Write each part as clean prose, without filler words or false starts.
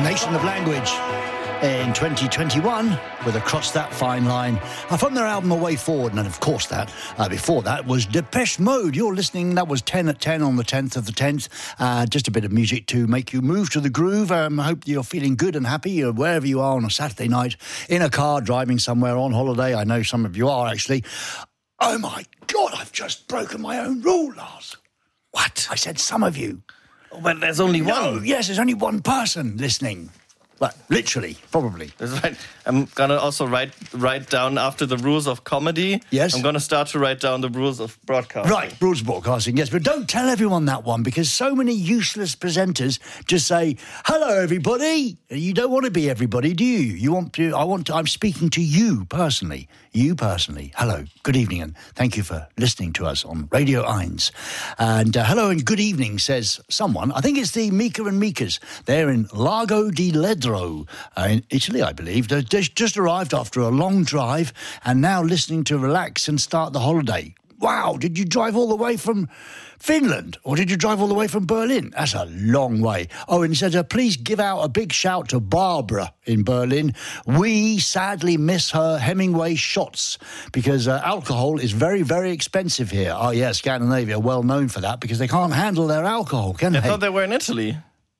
Nation of Language in 2021 with Across That Fine Line from their album A Way Forward. And of course before that was Depeche Mode. You're listening, that was 10 at 10 on the 10th of the 10th. Just a bit of music to make you move to the groove. I hope you're feeling good and happy wherever you are on a Saturday night, in a car, driving somewhere, on holiday. I know some of you are actually. Oh my God, I've just broken my own rule, Lars. What? I said some of you. Well, there's only one. No, yes, there's only one person listening. Well, literally, probably. That's right. I'm going to also write down after the rules of comedy. Yes. I'm going to start to write down the rules of broadcasting. Right, rules of broadcasting, yes. But don't tell everyone that one, because so many useless presenters just say, hello, everybody. You don't want to be everybody, do you? I'm speaking to you personally. You personally. Hello, good evening, and thank you for listening to us on Radio 1. And hello and good evening, says someone. I think it's the Mika and Mikas. They're in Lago di Ledro in Italy, I believe. They just arrived after a long drive and now listening to relax and start the holiday. Wow, did you drive all the way from Finland or did you drive all the way from Berlin? That's a long way. Oh, and he said, please give out a big shout to Barbara in Berlin. We sadly miss her Hemingway shots because alcohol is very, very expensive here. Oh, yeah, Scandinavia, well known for that because they can't handle their alcohol, can they? I thought they were in Italy.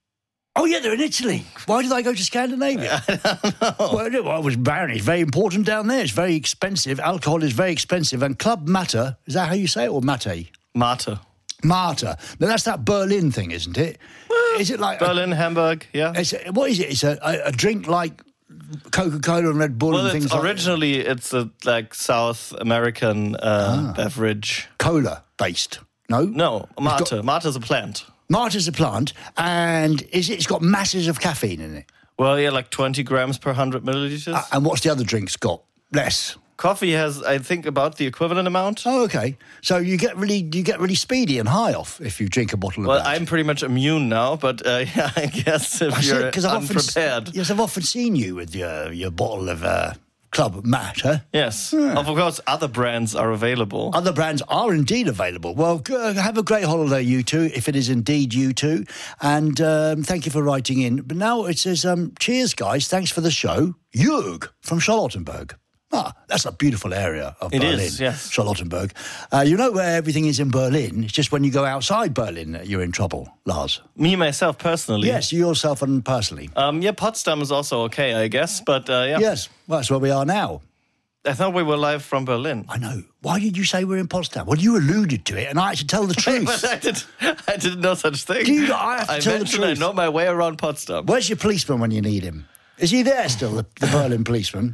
Oh, yeah, they're in Italy. Why did I go to Scandinavia? I don't know. Well, it was barren. It's very important down there. It's very expensive. Alcohol is very expensive. And Club Mate, is that how you say it, or Mate? Mate. Mate. Now, that's that Berlin thing, isn't it? Well, is it like... Berlin, Hamburg, yeah. What is it? It's a drink like Coca-Cola and Red Bull and things like that? Originally, it's a South American beverage. Cola-based, no? No, Mate. Mate is a plant. Mate is a plant, and it's got masses of caffeine in it. Well, yeah, like 20 grams per 100 milliliters. And what's the other drinks got? Less. Coffee has, I think, about the equivalent amount. Oh, okay. So you get really speedy and high off if you drink a bottle of that. Well, I'm pretty much immune now, but yeah, I guess if you're unprepared. Yes, I've often seen you with your bottle of Club Mate, huh? Yes. Of course, other brands are available. Other brands are indeed available. Well, have a great holiday, you two, if it is indeed you two. And thank you for writing in. But now it says, cheers, guys. Thanks for the show. Jörg from Charlottenburg. Ah, that's a beautiful area of Berlin. It is, yes. Charlottenburg. You know where everything is in Berlin? It's just when you go outside Berlin that you're in trouble, Lars. Me, myself, personally? Yes, yourself and personally. Yeah, Potsdam is also okay, I guess, but yeah. Yes, well, that's where we are now. I thought we were live from Berlin. I know. Why did you say we're in Potsdam? Well, you alluded to it, and I had to tell the truth. But I didn't know such thing. I have to tell the truth. I know my way around Potsdam. Where's your policeman when you need him? Is he there still, the Berlin policeman?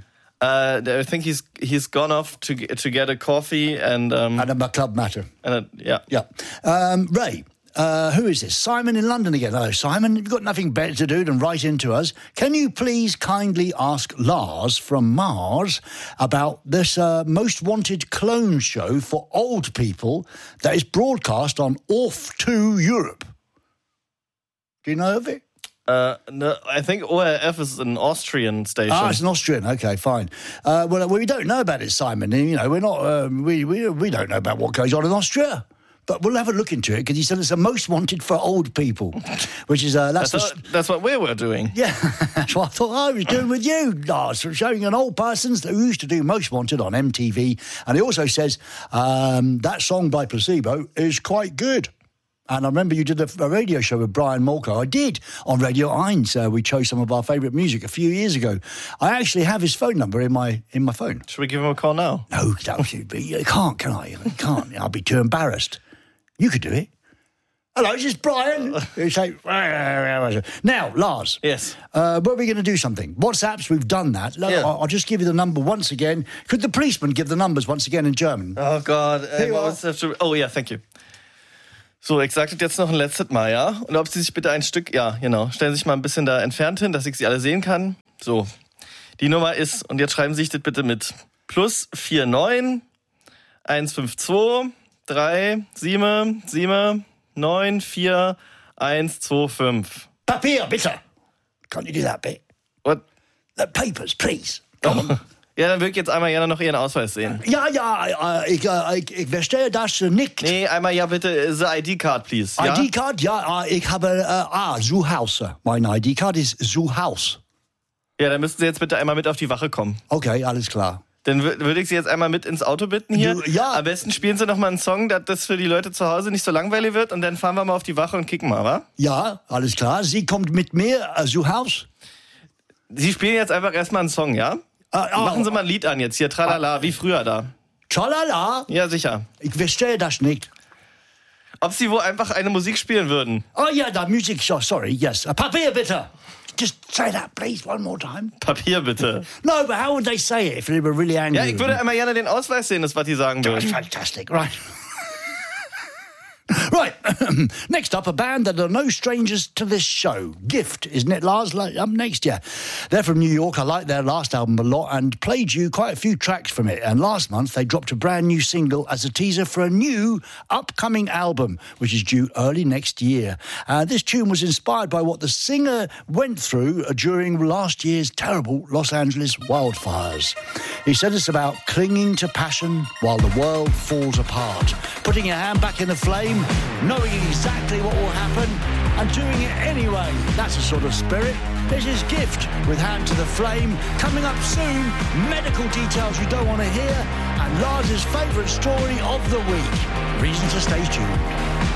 I think he's gone off to get a coffee and a Club Mate. Yeah. Ray, who is this? Simon in London again. Hello, Simon. You've got nothing better to do than write into us. Can you please kindly ask Lars from Mars about this Most Wanted clone show for old people that is broadcast on Off 2 Europe? Do you know of it? No, I think ORF is an Austrian station. Ah, it's an Austrian. Okay, fine. Well, we don't know about it, Simon. You know, we're not. We don't know about what goes on in Austria. But we'll have a look into it because he said it's a Most Wanted for old people, which is that's what we were doing. Yeah, that's what I thought I was doing with you, Lars, showing an old person who used to do Most Wanted on MTV. And he also says that song by Placebo is quite good. And I remember you did a radio show with Brian Molko. I did on Radio 1. We chose some of our favourite music a few years ago. I actually have his phone number in my phone. Should we give him a call now? No, you can't, can I? You can't. I'll be too embarrassed. You could do it. Hello, this is Brian. You say, now, Lars. Yes. We're going to do something. WhatsApps, we've done that. Yeah. I'll just give you the number once again. Could the policeman give the numbers once again in German? Oh, God. Oh, ja, thank you. So, ich sage das jetzt noch ein letztes Mal, ja? Und ob Sie sich bitte ein Stück, ja, genau, stellen Sie sich mal ein bisschen da entfernt hin, dass ich Sie alle sehen kann. So, die Nummer ist, und jetzt schreiben Sie sich das bitte mit, +49 152 377 94 125. Papier, bitte. Can't you do that bit? What? The papers, please. Come on. Ja, dann würde ich jetzt einmal gerne noch Ihren Ausweis sehen. Ja, ich verstehe das nicht. Nee, einmal ja bitte the ID-Card, please. Ja? ID-Card? Ja, ich habe, Zuhaus. Mein ID-Card ist Zuhaus. Ja, dann müssten Sie jetzt bitte einmal mit auf die Wache kommen. Okay, alles klar. Dann würde ich Sie jetzt einmal mit ins Auto bitten hier. Ja. Am besten spielen Sie noch mal einen Song, dass das für die Leute zu Hause nicht so langweilig wird. Und dann fahren wir mal auf die Wache und kicken mal, wa? Ja, alles klar. Sie kommt mit mir, Zuhaus. Sie spielen jetzt einfach erstmal einen Song, ja? Machen Sie mal ein Lied an jetzt hier, tralala, wie früher da. Tralala? Ja, sicher. Ich verstehe das nicht. Ob Sie wohl einfach eine Musik spielen würden? Oh ja, the music, sorry, yes. Papier, bitte. Just say that, please, one more time. Papier bitte. No, but how would they say it if they were really angry? Ja, ich würde einmal gerne den Ausweis sehen, das was die sagen That's würden. fantastic, right? Right, next up, a band that are no strangers to this show. Gift, isn't it, Lars? Up next, yeah. They're from New York. I like their last album a lot and played you quite a few tracks from it. And last month, they dropped a brand new single as a teaser for a new upcoming album, which is due early next year. This tune was inspired by what the singer went through during last year's terrible Los Angeles wildfires. He said it's about clinging to passion while the world falls apart, putting your hand back in the flame, knowing exactly what will happen and doing it anyway. That's the sort of spirit. This is Gift with Hand to the Flame. Coming up soon, medical details you don't want to hear and Lars' favourite story of the week. Reason to stay tuned.